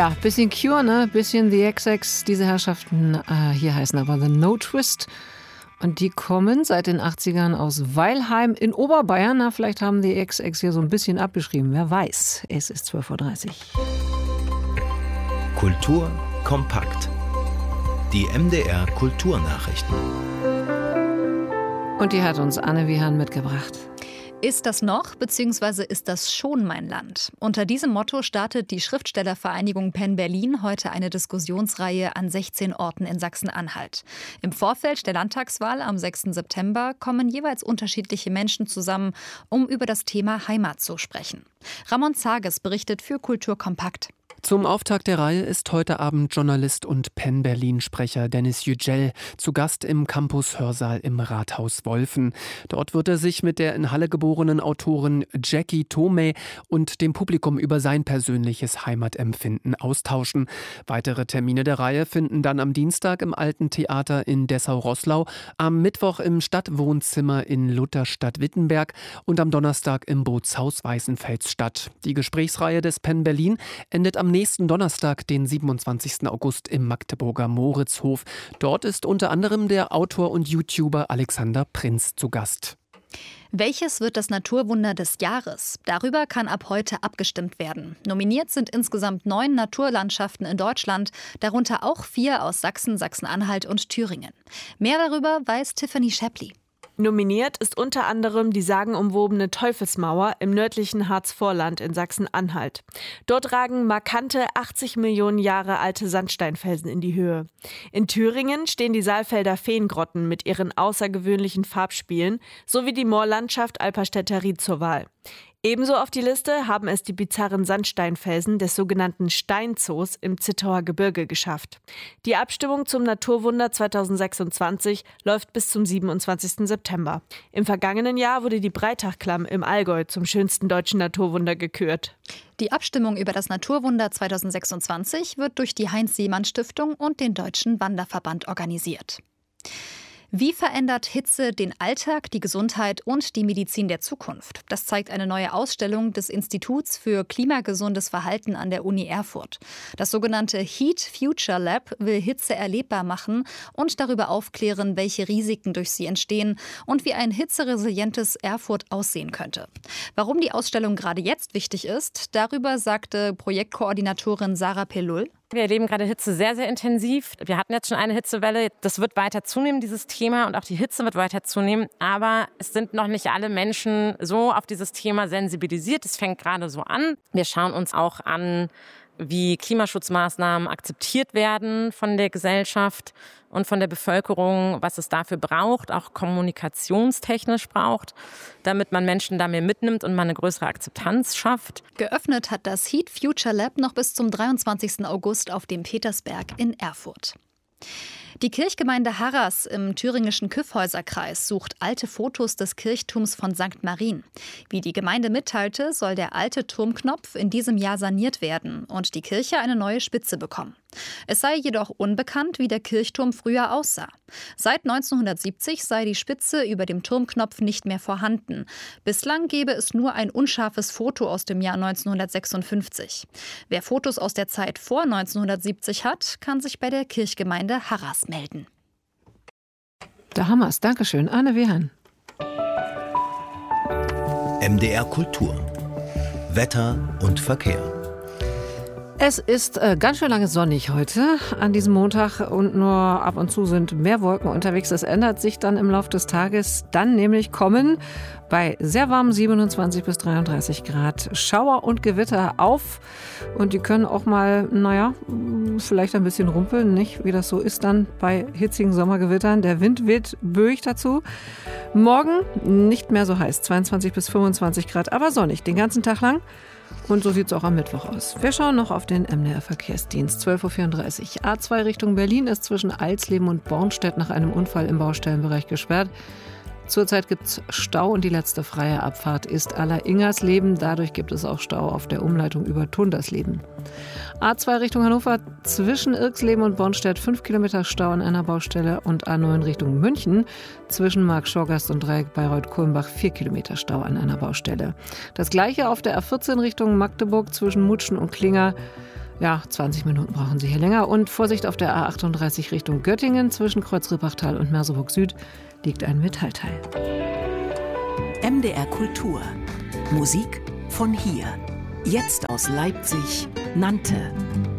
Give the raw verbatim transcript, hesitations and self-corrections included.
Ja, bisschen Cure, ne? Bisschen The X X. Diese Herrschaften äh, hier heißen aber The No Twist. Und die kommen seit den achtzigern aus Weilheim in Oberbayern. Na, vielleicht haben die X X hier so ein bisschen abgeschrieben. Wer weiß. Es ist zwölf Uhr dreißig. Kultur kompakt. Die M D R Kulturnachrichten. Und die hat uns Anne Wiehan mitgebracht. Ist das noch, beziehungsweise ist das schon mein Land? Unter diesem Motto startet die Schriftstellervereinigung Penn Berlin heute eine Diskussionsreihe an sechzehn Orten in Sachsen-Anhalt. Im Vorfeld der Landtagswahl am sechsten September kommen jeweils unterschiedliche Menschen zusammen, um über das Thema Heimat zu sprechen. Ramon Zages berichtet für Kultur kompakt. Zum Auftakt der Reihe ist heute Abend Journalist und Penn Berlin-Sprecher Dennis Yücel zu Gast im Campus-Hörsaal im Rathaus Wolfen. Dort wird er sich mit der in Halle geborenen Autorin Jackie Toomey und dem Publikum über sein persönliches Heimatempfinden austauschen. Weitere Termine der Reihe finden dann am Dienstag im Alten Theater in Dessau-Roßlau, am Mittwoch im Stadtwohnzimmer in Lutherstadt-Wittenberg und am Donnerstag im Bootshaus Weißenfels statt. Die Gesprächsreihe des Penn Berlin endet am nächsten Donnerstag, den siebenundzwanzigsten August, im Magdeburger Moritzhof. Dort ist unter anderem der Autor und YouTuber Alexander Prinz zu Gast. Welches wird das Naturwunder des Jahres? Darüber kann ab heute abgestimmt werden. Nominiert sind insgesamt neun Naturlandschaften in Deutschland, darunter auch vier aus Sachsen, Sachsen-Anhalt und Thüringen. Mehr darüber weiß Tiffany Shapley. Nominiert ist unter anderem die sagenumwobene Teufelsmauer im nördlichen Harzvorland in Sachsen-Anhalt. Dort ragen markante achtzig Millionen Jahre alte Sandsteinfelsen in die Höhe. In Thüringen stehen die Saalfelder Feengrotten mit ihren außergewöhnlichen Farbspielen sowie die Moorlandschaft Alperstädter Ried zur Wahl. Ebenso auf die Liste haben es die bizarren Sandsteinfelsen des sogenannten Steinzoos im Zittauer Gebirge geschafft. Die Abstimmung zum Naturwunder zweitausendsechsundzwanzig läuft bis zum siebenundzwanzigsten September. Im vergangenen Jahr wurde die Breitachklamm im Allgäu zum schönsten deutschen Naturwunder gekürt. Die Abstimmung über das Naturwunder zweitausendsechsundzwanzig wird durch die Heinz-Seemann-Stiftung und den Deutschen Wanderverband organisiert. Wie verändert Hitze den Alltag, die Gesundheit und die Medizin der Zukunft? Das zeigt eine neue Ausstellung des Instituts für klimagesundes Verhalten an der Uni Erfurt. Das sogenannte Heat Future Lab will Hitze erlebbar machen und darüber aufklären, welche Risiken durch sie entstehen und wie ein hitzeresilientes Erfurt aussehen könnte. Warum die Ausstellung gerade jetzt wichtig ist, darüber sagte Projektkoordinatorin Sarah Pelul. Wir erleben gerade Hitze sehr, sehr intensiv. Wir hatten jetzt schon eine Hitzewelle. Das wird weiter zunehmen, dieses Thema. Und auch die Hitze wird weiter zunehmen. Aber es sind noch nicht alle Menschen so auf dieses Thema sensibilisiert. Es fängt gerade so an. Wir schauen uns auch an, wie Klimaschutzmaßnahmen akzeptiert werden von der Gesellschaft und von der Bevölkerung, was es dafür braucht, auch kommunikationstechnisch braucht, damit man Menschen da mehr mitnimmt und man eine größere Akzeptanz schafft. Geöffnet hat das Heat Future Lab noch bis zum dreiundzwanzigsten August auf dem Petersberg in Erfurt. Die Kirchgemeinde Harras im thüringischen Kyffhäuserkreis sucht alte Fotos des Kirchtums von Sankt Marien. Wie die Gemeinde mitteilte, soll der alte Turmknopf in diesem Jahr saniert werden und die Kirche eine neue Spitze bekommen. Es sei jedoch unbekannt, wie der Kirchturm früher aussah. Seit neunzehnhundertsiebzig sei die Spitze über dem Turmknopf nicht mehr vorhanden. Bislang gebe es nur ein unscharfes Foto aus dem Jahr neunzehnhundertsechsundfünfzig. Wer Fotos aus der Zeit vor neunzehnhundertsiebzig hat, kann sich bei der Kirchgemeinde Harras melden. Da haben wir's. Dankeschön, Anne Wiehan. M D R Kultur. Wetter und Verkehr. Es ist äh, ganz schön lange sonnig heute an diesem Montag und nur ab und zu sind mehr Wolken unterwegs. Das ändert sich dann im Laufe des Tages. Dann nämlich kommen bei sehr warmen siebenundzwanzig bis dreiunddreißig Grad Schauer und Gewitter auf. Und die können auch mal, naja, vielleicht ein bisschen rumpeln, nicht? Wie das so ist dann bei hitzigen Sommergewittern. Der Wind weht böig dazu. Morgen nicht mehr so heiß, zweiundzwanzig bis fünfundzwanzig Grad, aber sonnig den ganzen Tag lang. Und so sieht es auch am Mittwoch aus. Wir schauen noch auf den M D R-Verkehrsdienst. zwölf Uhr vierunddreißig. A zwei Richtung Berlin ist zwischen Alsleben und Bornstedt nach einem Unfall im Baustellenbereich gesperrt. Zurzeit gibt es Stau und die letzte freie Abfahrt ist Aller-Ingersleben. Dadurch gibt es auch Stau auf der Umleitung über Tundersleben. A zwei Richtung Hannover zwischen Irxleben und Bornstedt fünf Kilometer Stau an einer Baustelle und A neun Richtung München zwischen Mark-Schorgast und Dreieck Bayreuth-Kulmbach vier Kilometer Stau an einer Baustelle. Das gleiche auf der A vierzehn Richtung Magdeburg zwischen Mutschen und Klinger. Ja, zwanzig Minuten brauchen Sie hier länger. Und Vorsicht auf der A achtunddreißig Richtung Göttingen. Zwischen Kreuz-Rippachtal und Merseburg Süd liegt ein Metallteil. M D R Kultur. Musik von hier. Jetzt aus Leipzig, Nante.